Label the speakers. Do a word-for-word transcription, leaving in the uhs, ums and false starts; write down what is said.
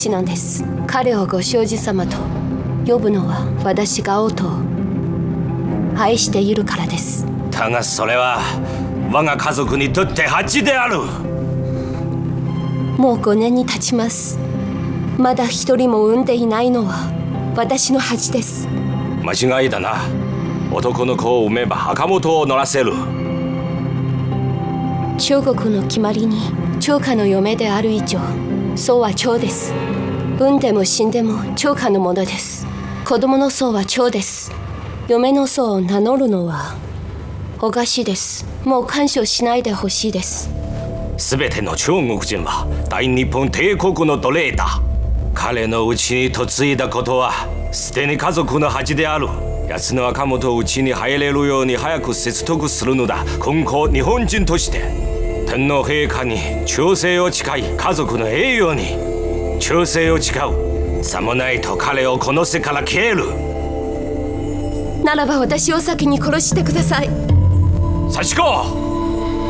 Speaker 1: なんです。彼をご長寿様と呼ぶのは私が王と愛しているからです。
Speaker 2: だがそれは我が家族にとって恥である。
Speaker 1: もうごねんに経ちます。まだ一人も産んでいないのは私の恥です。
Speaker 2: 間違いだな。男の子を産めば旗本を乗らせる。
Speaker 1: 中国の決まりに長家の嫁である以上、そうは長です。産んでも死んでも長家のものです。子供の層は長です。嫁の層を名乗るのはおかしいです。もう干渉しないでほしいです。
Speaker 2: すべての中国人は大日本帝国の奴隷だ。彼のうちに嫁いだことはすでに家族の恥である。奴の赤本をうちに入れるように早く説得するのだ。今後日本人として天皇陛下に忠誠を誓い、家族の栄誉に忠誠を誓う。さもないと彼をこの世から消える。
Speaker 1: ならば私を先に殺してください。
Speaker 2: 幸子。